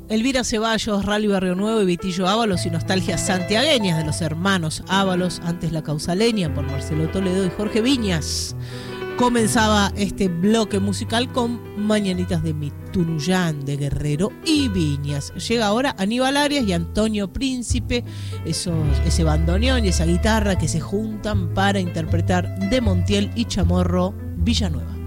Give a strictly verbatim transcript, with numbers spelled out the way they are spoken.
Elvira Ceballos, Rally Barrio Nuevo y Vitillo Ábalos y nostalgias santiagueñas de los hermanos Ábalos, antes La Causaleña, por Marcelo Toledo y Jorge Viñas. Comenzaba este bloque musical con Mañanitas de mi Tunuyán, de Guerrero y Viñas. Llega ahora Aníbal Arias y Antonio Príncipe, esos, ese bandoneón y esa guitarra que se juntan para interpretar de Montiel y Chamorro Villanueva.